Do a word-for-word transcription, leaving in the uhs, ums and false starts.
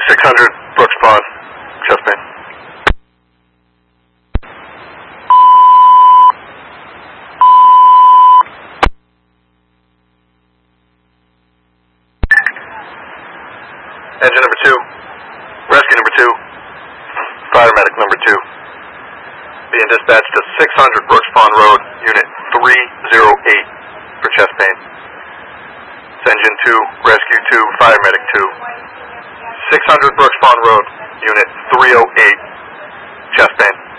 six hundred Brooks Pond, chest pain. Engine number two, rescue number two, fire medic number two, being dispatched to six hundred Brooks Pond Road, unit three oh eight for chest pain. It's engine two, rescue two, fire medic two, six hundred Brooks Pond Road, unit three oh eight, chest pain.